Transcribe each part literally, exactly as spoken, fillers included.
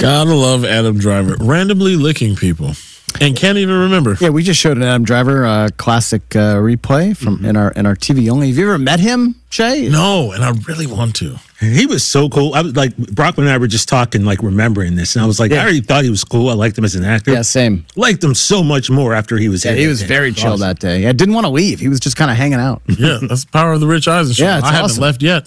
Gotta love Adam Driver. Randomly licking people. And can't even remember. Yeah, we just showed an Adam Driver uh, classic uh, replay from mm-hmm. in our in our T V only. Have you ever met him, Shay? No, and I really want to. He was so cool. I was like, Brockman and I were just talking, like remembering this, and I was like, yeah. I already thought he was cool. I liked him as an actor. Yeah, same. Liked him so much more after he was. Yeah, he was day. very chill awesome. that day. I didn't want to leave. He was just kind of hanging out. Yeah, that's the power of the Rich Eisen show. Yeah, it's I awesome. haven't left yet.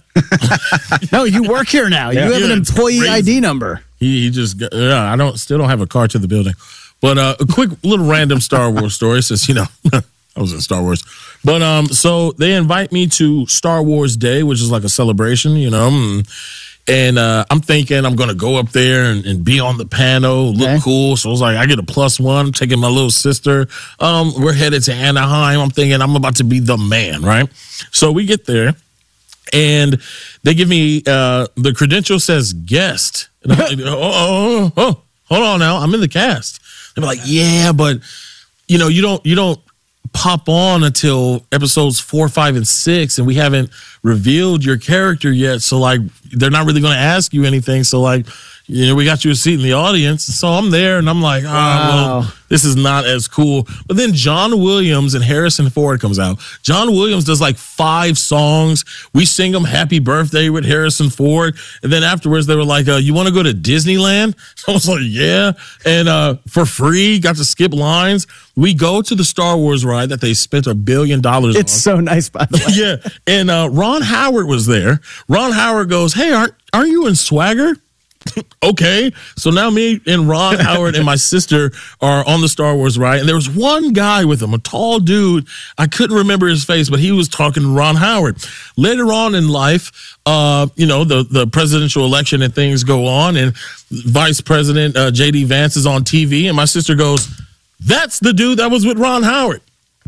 No, you work here now. Yeah. You have yeah, an employee I D number. He, he just, yeah, I don't still don't have a car to the building. But uh, a quick little random Star Wars story, since, you know, I was in Star Wars. But um, so they invite me to Star Wars Day, which is like a celebration, you know. And, and uh, I'm thinking I'm going to go up there and, and be on the panel, look okay. cool. So I was like, I get a plus one. I'm taking my little sister. Um, we're headed to Anaheim. I'm thinking I'm about to be the man, right? So we get there, and they give me uh, the credential says guest. And I'm like, oh, oh, oh, hold on now. I'm in the cast. They were like, yeah, but, you know, you don't you don't pop on until episodes four, five, and six, and we haven't revealed your character yet. So, like, they're not really going to ask you anything. So, like, you know, we got you a seat in the audience. So I'm there, and I'm like, oh, wow. well, this is not as cool. But then John Williams and Harrison Ford comes out. John Williams does like five songs. We sing them Happy Birthday with Harrison Ford. And then afterwards, they were like, uh, you want to go to Disneyland? So I was like, yeah. And uh, for free, got to skip lines. We go to the Star Wars ride that they spent a billion dollars it's on. It's so nice, by the way. Yeah. And uh, Ron Howard was there. Ron Howard goes, hey, aren't, aren't you in Swagger? Okay, so now me and Ron Howard and my sister are on the Star Wars ride, and there was one guy with him, a tall dude. I couldn't remember his face, but he was talking to Ron Howard. Later on in life, uh, you know, the, the presidential election and things go on, and Vice President uh, J D Vance is on T V, and my sister goes, that's the dude that was with Ron Howard.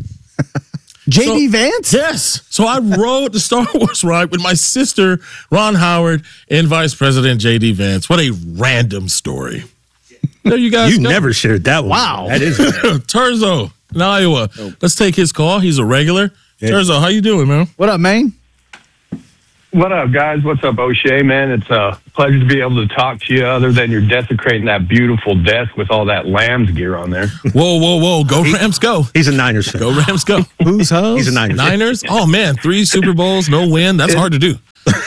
J D so, Vance? Yes. So I rode the Star Wars ride with my sister, Ron Howard, and Vice President J D Vance. What a random story. There you guys You go. never shared that one. Wow. That is Turzo in Iowa. Oh. Let's take his call. He's a regular. Yeah. Turzo, how you doing, man? What up, man? What up, guys? What's up, O'Shea, man? It's a pleasure to be able to talk to you other than you're desecrating that beautiful desk with all that Lambs gear on there. Whoa, whoa, whoa. Go he, Rams, go. He's a Niners fan. Go Rams, go. Who's host? He's a Niners Niners? Oh, man. Three Super Bowls, no win. That's it, hard to do.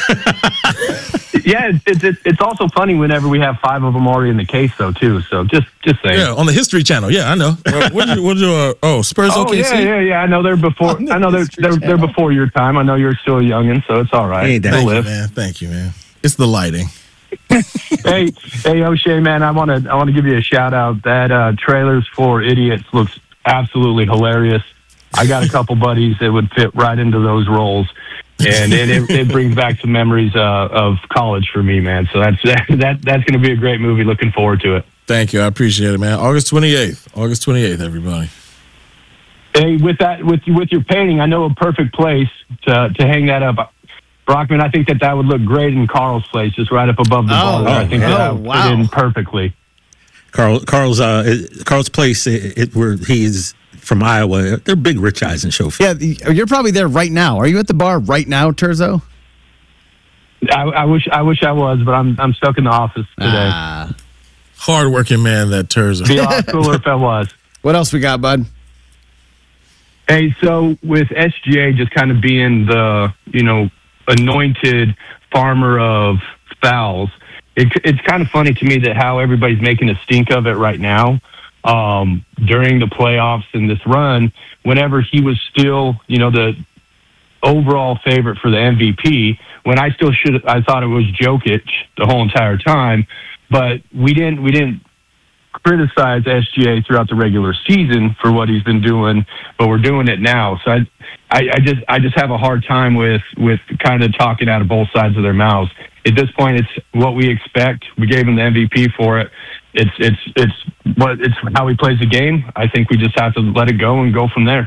Yeah, it's, it's it's also funny whenever we have five of them already in the case, though, too. So just just saying. Yeah, on the History Channel. Yeah, I know. What, what did you, what did you, uh, oh, Spurs oh, O K C? yeah, yeah, yeah. I know they're before. The I know they're they're, they're before your time. I know you're still a youngin', so it's all right. Hey, thank live. you, man. Thank you, man. It's the lighting. hey, hey, O'Shea, man. I want to I want to give you a shout out. That uh, Trailers for Idiots looks absolutely hilarious. I got a couple buddies that would fit right into those roles. And it, it, it brings back some memories uh, of college for me, man. So that's that, that that's going to be a great movie. Looking forward to it. Thank you. I appreciate it, man. August twenty-eighth. August twenty-eighth, everybody. Hey, with that, with with your painting, I know a perfect place to to hang that up. Brockman, I think that that would look great in Carl's place, just right up above the oh, bar. I think oh, that, that would wow. fit in perfectly. Carl, Carl's uh, Carl's place, it, it, where he's from Iowa. They're big Rich Eisen show fans. Yeah, you're probably there right now. Are you at the bar right now, Turzo? I, I wish I wish I was, but I'm I'm stuck in the office today. Ah. Hardworking man, that Turzo. It'd be a lot cooler if I was. What else we got, bud? Hey, so with S G A just kind of being the, you know, anointed farmer of fouls, it, it's kind of funny to me that how everybody's making a stink of it right now. Um, during the playoffs and this run, whenever he was still, you know, the overall favorite for the M V P, when I still should, I thought it was Jokic the whole entire time, but we didn't, we didn't criticize S G A throughout the regular season for what he's been doing, but we're doing it now. So I, I, I just, I just have a hard time with, with kind of talking out of both sides of their mouths. At this point, it's what we expect. We gave him the M V P for it. It's it's it's what it's how he plays the game. I think we just have to let it go and go from there.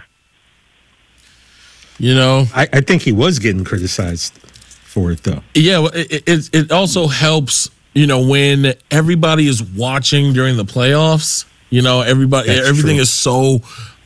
You know, I, I think he was getting criticized for it, though. Yeah, well, it, it it also helps. You know, when everybody is watching during the playoffs. You know, everybody, That's everything true. is so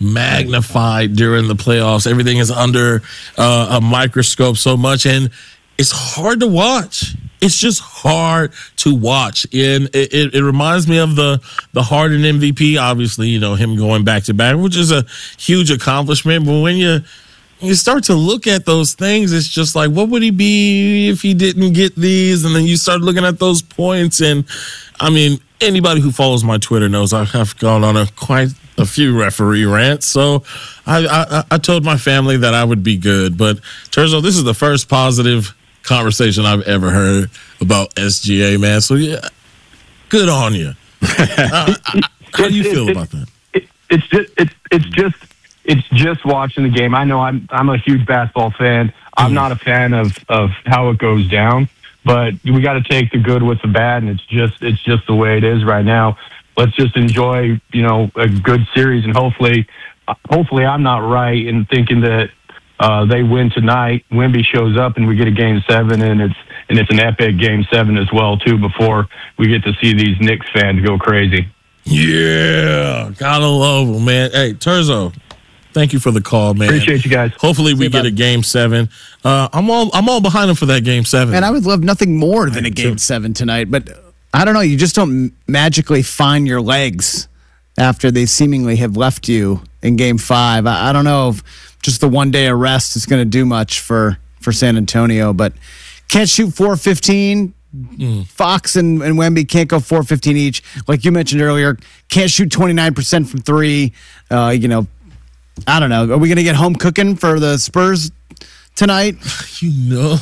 magnified during the playoffs. Everything is under uh, a microscope so much, and it's hard to watch. It's just hard to watch. And it, it, it reminds me of the, the Harden M V P, obviously, you know, him going back to back, which is a huge accomplishment. But when you, you start to look at those things, it's just like, what would he be if he didn't get these? And then you start looking at those points. And I mean, anybody who follows my Twitter knows I have gone on a quite a few referee rants. So I, I, I told my family that I would be good. But Turzo, this is the first positive conversation I've ever heard about S G A, man. So yeah, good on you. uh, how do you feel about that? It, it's just it's it's just it's just watching the game. I know I'm I'm a huge basketball fan. I'm not a fan of of how it goes down, but we got to take the good with the bad, and it's just it's just the way it is right now. Let's just enjoy, you know, a good series, and hopefully, hopefully I'm not right in thinking that uh, they win tonight. Wemby shows up, and we get a game seven, and it's and it's an epic game seven as well too. Before we get to see these Knicks fans go crazy. Yeah, gotta love them, man. Hey, Turzo, thank you for the call, man. Appreciate you guys. Hopefully we get a game seven. Uh, I'm all I'm all behind them for that game seven. And I would love nothing more than a game seven tonight, but I don't know. You just don't magically find your legs after they seemingly have left you in game five. I, I don't know if just the one day of rest is going to do much for, for San Antonio, but can't shoot four fifteen. Mm. Fox and, and Wemby can't go four fifteen each. Like you mentioned earlier, can't shoot twenty-nine percent from three. Uh, you know, I don't know. Are we going to get home cooking for the Spurs tonight? You know.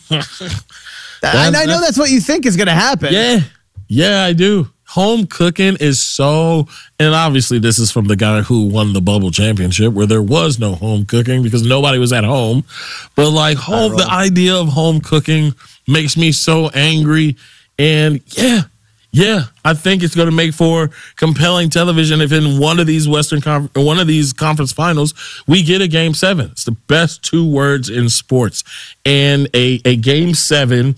I, I know that's what you think is going to happen. Yeah. Yeah, I do. Home cooking is so, and obviously this is from the guy who won the bubble championship where there was no home cooking because nobody was at home. But like home, the idea of home cooking makes me so angry. And yeah, yeah, I think it's going to make for compelling television if in one of these Western Conference, one of these conference finals, we get a game seven. It's the best two words in sports. And a, a game seven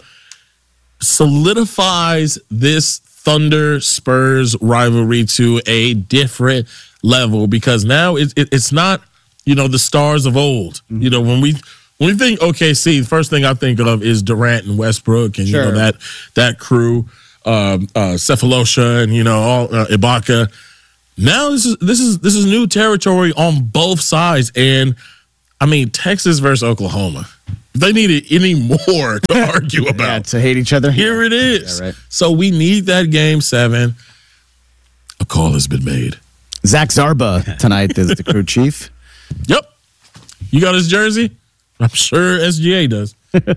solidifies this Thunder Spurs rivalry to a different level because now it, it, it's not, you know, the stars of old. Mm-hmm. You know, when we when we think O K C, the first thing I think of is Durant and Westbrook and sure. you know that that crew, um, uh, Cephalosha and you know all uh, Ibaka. Now this is this is this is new territory on both sides, and I mean Texas versus Oklahoma. If they needed any more to argue about, yeah, to hate each other. Here it is. Yeah, right. So we need that game seven. A call has been made. Zach Zarba tonight is the crew chief. Yep. You got his jersey? I'm sure S G A does.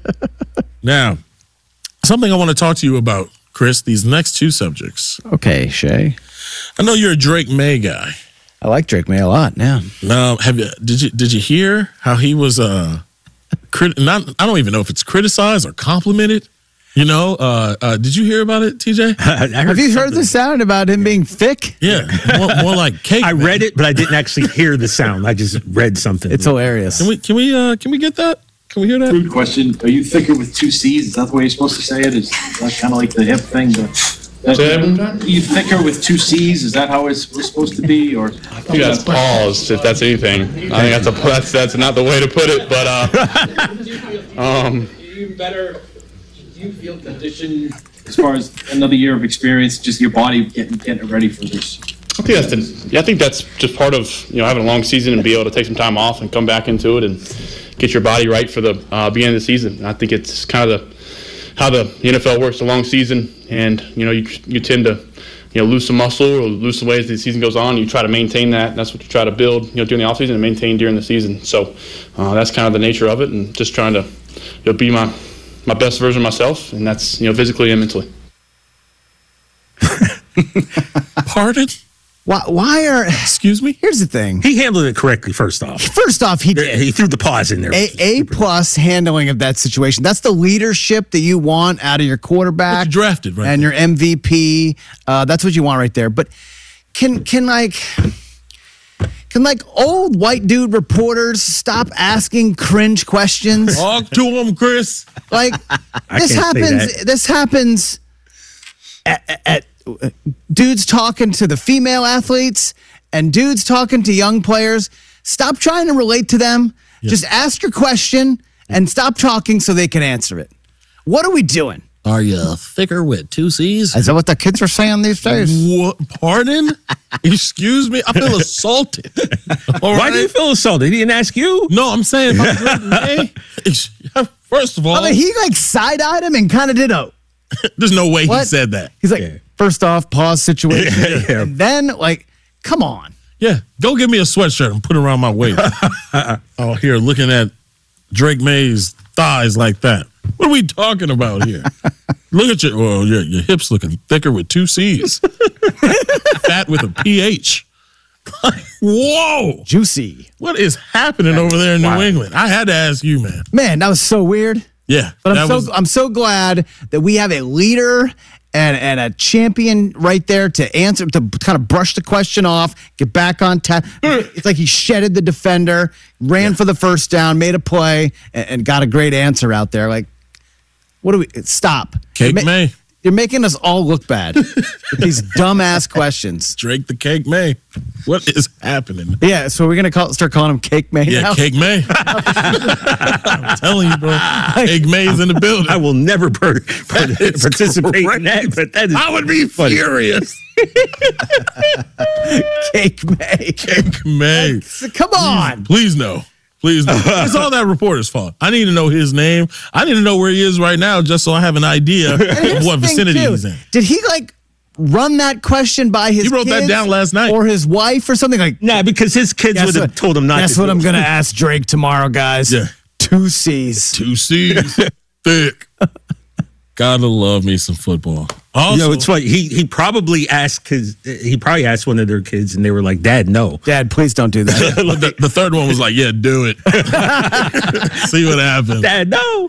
Now, something I want to talk to you about, Chris, these next two subjects. Okay, Shay. I know you're a Drake May guy. I like Drake May a lot, yeah. Now, have you did you did you hear how he was uh Crit- not, I don't even know if it's criticized or complimented. You know, uh, uh, did you hear about it, T J? Have you heard the sound about him being thick? Yeah, more, more like cake. I man. read it, but I didn't actually hear the sound. I just read something. It's hilarious. Can we can we uh, can we get that? Can we hear that? Crude question: are you thicker with two C's? Is that the way you're supposed to say it? Is that kind of like the hip thing? That, are you thicker with two C's? Is that how it's supposed to be? Or I think that's paused. If that's anything, I think that's a that's that's not the way to put it. But uh, um, you better. Do you feel conditioned as far as another year of experience, just your body getting getting ready for this? I think that's the, yeah, I think that's just part of you know having a long season and be able to take some time off and come back into it and get your body right for the uh, beginning of the season. And I think it's kind of the how the N F L works, a long season, and you know you you tend to you know lose some muscle or lose some weight as the season goes on. You try to maintain that. And that's what you try to build you know during the offseason and maintain during the season. So uh, that's kind of the nature of it, and just trying to you know, be my my best version of myself, and that's you know physically and mentally. Pardon? Why, why are... Excuse me? Here's the thing. He handled it correctly, first off. First off, he did. He threw the pause in there. A, A plus handling of that situation. That's the leadership that you want out of your quarterback. What you drafted, right? And your M V P. Uh, that's what you want right there. But can can like... Can like old white dude reporters stop asking cringe questions? Talk to him, Chris. Like this happens. This happens at, at uh, dudes talking to the female athletes and dudes talking to young players. Stop trying to relate to them. Yep. Just ask your question and stop talking so they can answer it. What are we doing? Are you thicker with two C's? Is that what the kids are saying these days? What? Pardon? Excuse me? I feel assaulted. All Why right? do you feel assaulted? He didn't ask you. No, I'm saying, if I'm drinking, hey, ex- first of all, I mean, he like side-eyed him and kind of did a, there's no way What? he said that. he's like, Yeah. first off, pause situation. Yeah, yeah. And then, like, come on. Yeah, go get me a sweatshirt and put it around my waist. Oh, here, looking at Drake May's thighs like that. What are we talking about here? Look at your, well, your, your hips looking thicker with two C's. Fat with a P H. Whoa. Juicy. What is happening over there in New Wow. England? I had to ask you, man. Man, that was so weird. Yeah. But I'm that so was- I'm so glad that we have a leader and, and a champion right there to answer, to kind of brush the question off, get back on task. It's like he shedded the defender, ran for the first down, made a play, and, and got a great answer out there. Like, what do we stop? Cake You're ma- May. You're making us all look bad with these dumbass questions. Drake the Cake May. What is happening? Yeah, so we're gonna call, start calling him Cake May Yeah, now? Cake May. I'm telling you, bro. Cake May is in the building. I will never per- per- is participate in that, crazy. but that is I would be funny. furious. Cake May. Cake May. So come on. Please no. Please no. It's all that reporter's fault. I need to know his name. I need to know where he is right now just so I have an idea And here's of what the thing, vicinity too. he's in. Did he like run that question by his He wrote that kids down last night. or his wife or something like? Nah, because his kids Guess would have what- told him not Guess to. what do I'm it. gonna ask Drake tomorrow, guys. Yeah. Two C's. Two C's. Thick. Gotta love me some football. Also, You know, it's funny. He he probably asked his. He probably asked one of their kids, and they were like, "Dad, no." Dad, please don't do that. the, the third one was like, yeah, do it. See what happens. Dad, no.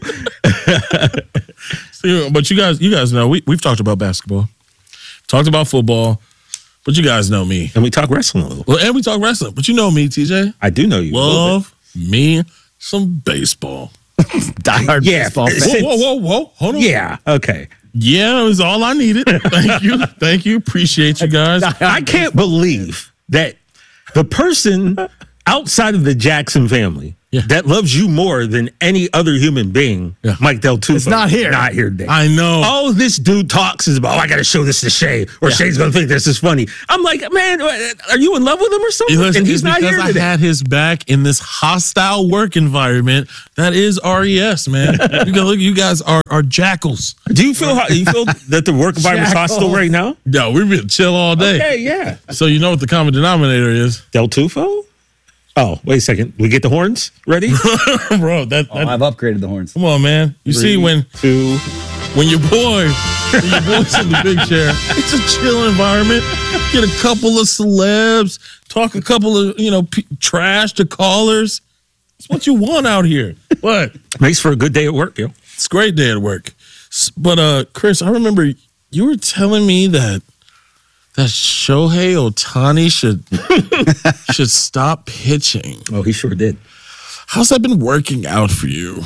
See, but you guys, you guys know we, we've talked about basketball, talked about football, but you guys know me. And we talk wrestling a little. Well, and we talk wrestling, but you know me, T J. I do know you. a little Love me some baseball. Diehard Yeah. baseball fan. Whoa, whoa, whoa, whoa. Hold on. bit. Yeah. Okay. Yeah, that was all I needed. Thank you. Thank you. Appreciate you guys. I can't believe that the person outside of the Jackson family Yeah. that loves you more than any other human being, Yeah. Mike Del Tufo, Is not here. Not here today. I know. All this dude talks is about, oh, I got to show this to Shay, or Shay's going to think this is funny. I'm like, man, are you in love with him or something? Listen, and he's it's not because here I today. had his back in this hostile work environment that is R E S, man. You go look, you guys are, are jackals. Do you feel how, do you feel that the work environment's hostile right now? Yo, we've been chill all day. Okay, yeah. So you know what the common denominator is, Del Tufo? Oh, wait a second. We get the horns ready? bro. That, that I've upgraded the horns. come on, man. You see when Two. when your boy, when your boy's in the big chair, it's a chill environment. Get a couple of celebs, talk a couple of you know p- trash to callers. It's what you want out here. What? Makes for a good day at work, yo. It's a great day at work. S- But uh, Chris, I remember you were telling me that that Shohei Ohtani should should stop pitching. Oh, he sure did. How's that been working out for you?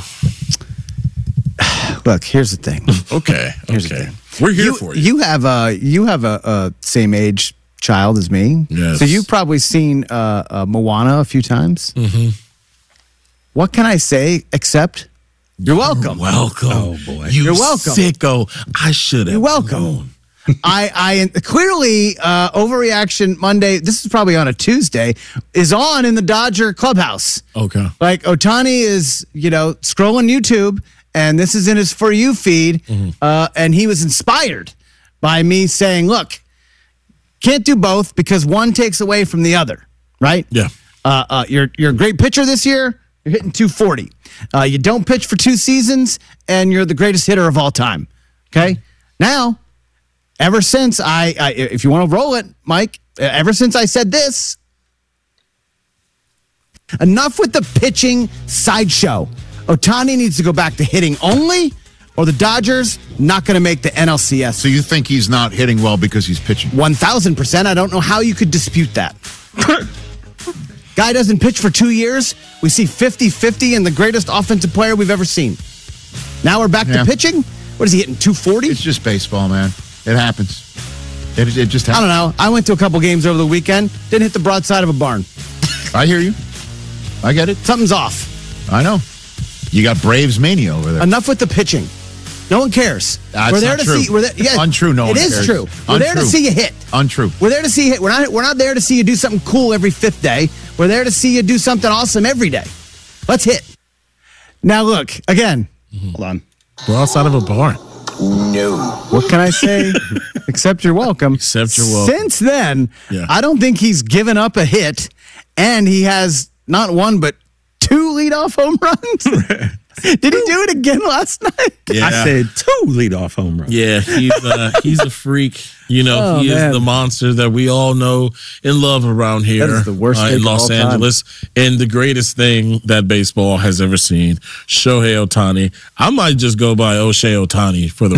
Look, here's the thing. Okay, Here's the okay, thing. we're here you, for you. You have a you have a, a same age child as me. Yes. So you've probably seen uh, uh, Moana a few times. Mm-hmm. What can I say except you're welcome? Welcome. Oh, boy. You You're welcome. Sicko. I should have. You're welcome. known. I, I clearly uh, overreaction Monday. This is probably on a Tuesday. Is on in the Dodger clubhouse. Okay. Like Ohtani is, you know, scrolling YouTube, and this is in his For You feed, uh, and he was inspired by me saying, "Look, can't do both because one takes away from the other." Right? Yeah. Uh, uh, you're you're a great pitcher this year. You're hitting two forty. Uh, you don't pitch for two seasons, and you're the greatest hitter of all time. Okay. Now, ever since I, I if you want to roll it, Mike, ever since I said this, enough with the pitching sideshow. Ohtani needs to go back to hitting only, or the Dodgers not going to make the N L C S. So you think he's not hitting well because he's pitching? one thousand percent. I don't know how you could dispute that. Guy doesn't pitch for two years. We see fifty-fifty in the greatest offensive player we've ever seen. Now we're back Yeah. to pitching. What is he hitting, two forty? It's just baseball, man. It happens. It, it just I happens. don't know. I went to a couple games over the weekend. Didn't hit the broadside of a barn. I hear you. I get it. Something's off. I know. You got Braves mania over there. Enough with the pitching. No one cares. That's we're there not to true. see. We're there, yeah, Untrue. No it one is cares. true. We're there to Untrue. see you hit. Untrue. We're there to see you hit. We're not. We're not there to see you do something cool every fifth day. We're there to see you do something awesome every day. Let's hit. Now look again. Hold on. We're outside of a barn. No. What can I say? Except you're welcome. Except you're welcome. Since then, Yeah. I don't think he's given up a hit, and he has not one but two leadoff home runs. Did he do it again last night? Yeah. I said two leadoff home runs. Yeah, he's uh, he's a freak. You know, Oh, he man. is the monster that we all know and love around here. That is the worst uh, take in of Los all time. Angeles, and the greatest thing that baseball has ever seen. Shohei Ohtani. I might just go by O'Shea Ohtani for the.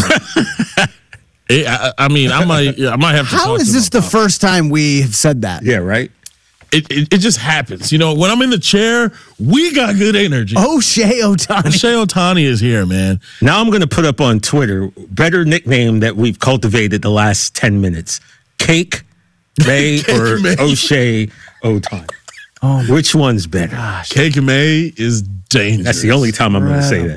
It- I, I mean, I might I might have to. How talk is to this him the about first time we have said that? Yeah, right? it. It, it just happens. You know, when I'm in the chair, we got good energy. O'Shea Ohtani. O'Shea Ohtani is here, man. Now I'm going to put up on Twitter better nickname that we've cultivated the last ten minutes. Cake May or May. O'Shea Ohtani. Oh, which one's better? Cake May is dangerous. That's the only time I'm going to say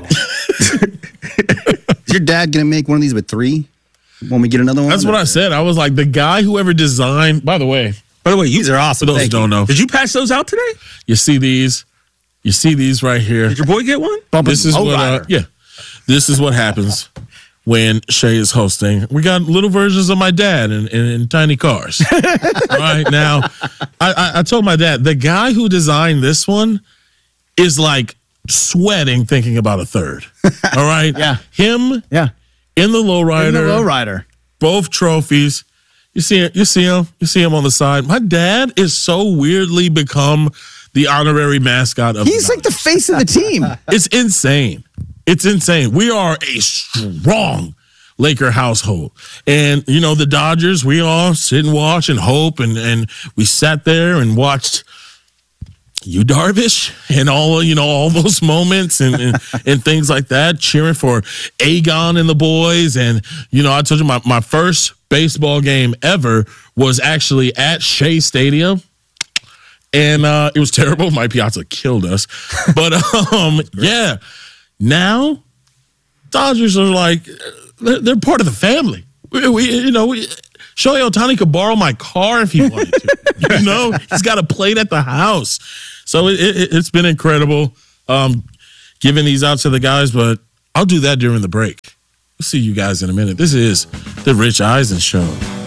that. Is your dad going to make one of these with three when we get another one? That's what I said. I was like, the guy who ever designed, by the way, By the way, you, These are awesome. for those who Thank don't you. know, did you pass those out today? you see these, you see these right here. Did your boy get one? This is Oh, what, uh, Ryder. yeah, this is what happens when Shay is hosting. We got little versions of my dad in, in, in tiny cars. All right, now, I, I, I told my dad, the guy who designed this one is like sweating thinking about a third. All right? Yeah. Him Yeah. in the lowrider. In the lowrider. Both trophies. You see it, you see him, you see him on the side. My dad is so weirdly become the honorary mascot of He's the like the face of the team. It's insane. It's insane. We are a strong Laker household. And, you know, the Dodgers, we all sit and watch and hope. And, and we sat there and watched you, Darvish, and all, you know, all those moments and, and, and things like that, cheering for Agon and the boys. And, you know, I told you my, my first baseball game ever was actually at Shea Stadium. And uh, it was terrible. My Piazza killed us. But, um, yeah. Now, Dodgers are like, they're, they're part of the family. We, we you know, we, Shohei Ohtani could borrow my car if he wanted to. You know, he's got a plate at the house. So it, it, it's been incredible um, giving these out to the guys, but I'll do that during the break. We'll see you guys in a minute. This is the Rich Eisen Show.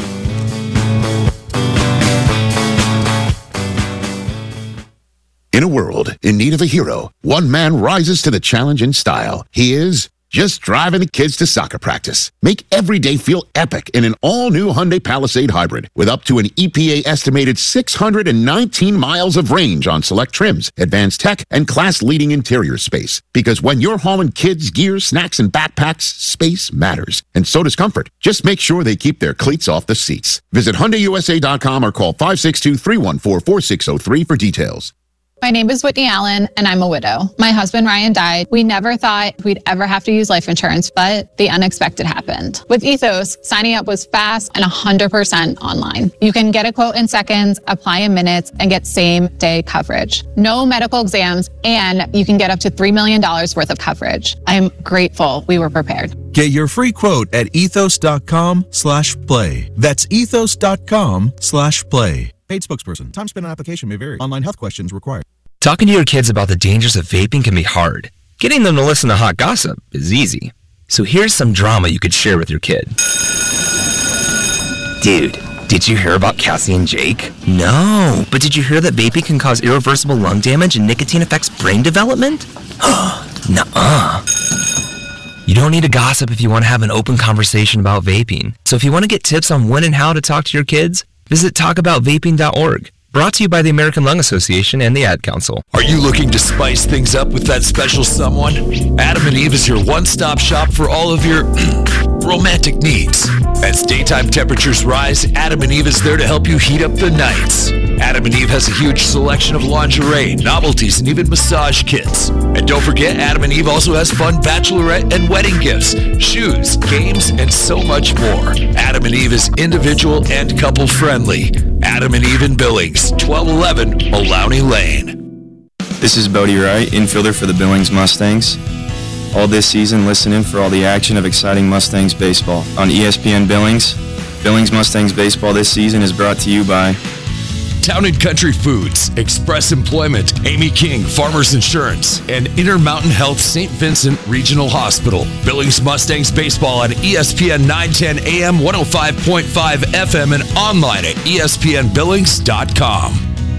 In a world in need of a hero, one man rises to the challenge in style. He is just driving the kids to soccer practice. Make every day feel epic in an all-new Hyundai Palisade Hybrid with up to an E P A estimated six hundred nineteen miles of range on select trims, advanced tech, and class-leading interior space. Because when you're hauling kids, gear, snacks, and backpacks, space matters. And so does comfort. Just make sure they keep their cleats off the seats. Visit Hyundai U S A dot com or call five six two, three one four, four six zero three for details. My name is Whitney Allen, and I'm a widow. My husband, Ryan, died. We never thought we'd ever have to use life insurance, but the unexpected happened. With Ethos, signing up was fast and one hundred percent online. You can get a quote in seconds, apply in minutes, and get same-day coverage. No medical exams, and you can get up to three million dollars worth of coverage. I'm grateful we were prepared. Get your free quote at ethos.com slash play. That's ethos.com slash play. Paid spokesperson. Time spent on application may vary. Online health questions required. Talking to your kids about the dangers of vaping can be hard. Getting them to listen to hot gossip is easy. So here's some drama you could share with your kid. Dude, did you hear about Cassie and Jake? No, but did you hear that vaping can cause irreversible lung damage and nicotine affects brain development? Nuh-uh. You don't need to gossip if you want to have an open conversation about vaping. So if you want to get tips on when and how to talk to your kids, visit talk about vaping dot org. Brought to you by the American Lung Association and the Ad Council. Are you looking to spice things up with that special someone? Adam and Eve is your one-stop shop for all of your romantic needs. As daytime temperatures rise, Adam and Eve is there to help you heat up the nights. Adam and Eve has a huge selection of lingerie, novelties, and even massage kits. And don't forget, Adam and Eve also has fun bachelorette and wedding gifts, shoes, games, and so much more. Adam and Eve is individual and couple friendly. Adam and Eve in Billings, twelve eleven Maloney Lane. This is Bodie Wright, infielder for the Billings Mustangs. All this season, listen in for all the action of exciting Mustangs baseball on E S P N Billings. Billings Mustangs baseball this season is brought to you by Town and Country Foods, Express Employment, Amy King Farmers Insurance, and Intermountain Health Saint Vincent Regional Hospital. Billings Mustangs baseball on E S P N nine ten A M, one oh five point five F M, and online at E S P N Billings dot com.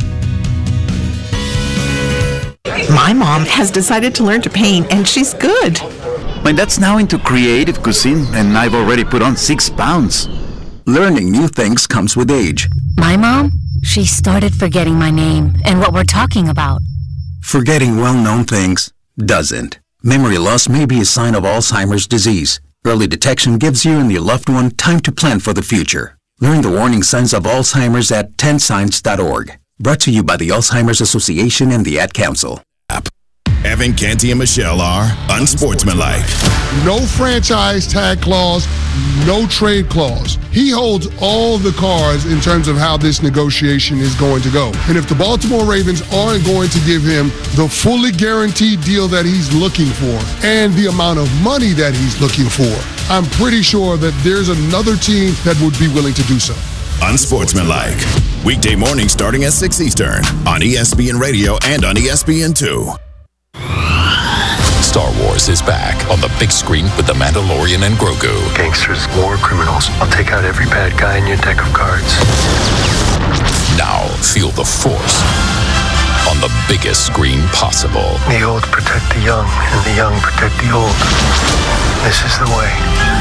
My mom has decided to learn to paint, and she's good. My dad's now into creative cuisine, and I've already put on six pounds. Learning new things comes with age. My mom? She started forgetting my name and what we're talking about. Forgetting well-known things doesn't. Memory loss may be a sign of Alzheimer's disease. Early detection gives you and your loved one time to plan for the future. Learn the warning signs of Alzheimer's at ten signs dot org. Brought to you by the Alzheimer's Association and the Ad Council. Evan, Canty, and Michelle are unsportsmanlike. No franchise tag clause, no trade clause. He holds all the cards in terms of how this negotiation is going to go. And if the Baltimore Ravens aren't going to give him the fully guaranteed deal that he's looking for and the amount of money that he's looking for, I'm pretty sure that there's another team that would be willing to do so. Unsportsmanlike. Weekday morning starting at six Eastern on E S P N Radio and on E S P N two. Star Wars is back on the big screen with The Mandalorian and Grogu. Gangsters, war criminals. I'll take out every bad guy in your deck of cards. Now feel the Force on the biggest screen possible. The old protect the young, and the young protect the old. This is the way.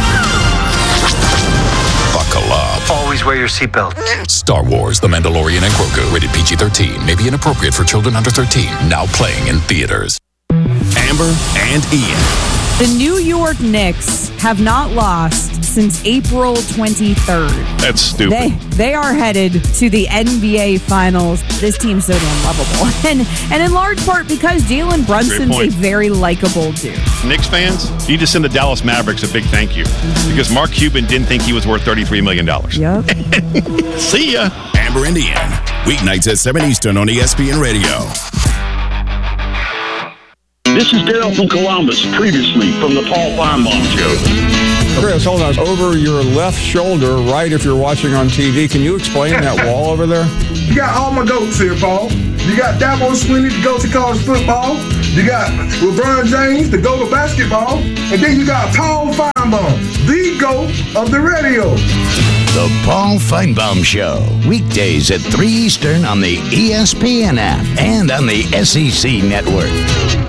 Buckle up. Always wear your seatbelt. Star Wars, The Mandalorian and Grogu. Rated P G thirteen. May be inappropriate for children under thirteen. Now playing in theaters. Amber and Ian. The New York Knicks have not lost since April twenty-third. That's stupid. They, they are headed to the N B A Finals. This team's so damn lovable. And, and in large part because Jalen Brunson's a very likable dude. Knicks fans, you need to send the Dallas Mavericks a big thank you. Mm-hmm. Because Mark Cuban didn't think he was worth thirty-three million dollars. Yep. See ya. Amber and Ian. Weeknights at seven Eastern on E S P N Radio. This is Dale from Columbus, previously from the Paul Feinbaum Show. Chris, hold on. Over your left shoulder, right if you're watching on T V, can you explain that wall over there? You got all my goats here, Paul. You got Dabo Swinney, the GOAT to college football. You got LeBron James, the GOAT of basketball. And then you got Paul Feinbaum, the GOAT of the radio. The Paul Feinbaum Show, weekdays at three Eastern on the E S P N app and on the S E C Network.